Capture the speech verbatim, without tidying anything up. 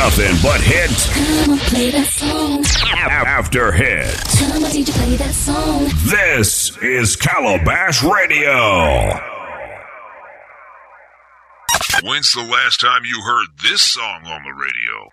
Nothing but hits. Come on, play that song. After hits. Come on, D J, play that song. This is Calabash Radio. When's the last time you heard this song on the radio?